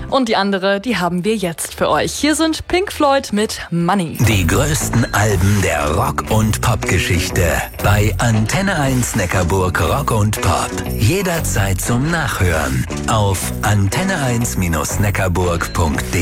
Und die andere, die haben wir jetzt für euch. Hier sind Pink Floyd mit Money. Die größten Alben der Rock- und Popgeschichte bei Antenne 1 Neckarburg Rock und Pop. Jederzeit zum Nachhören auf antenne1-neckarburg.de.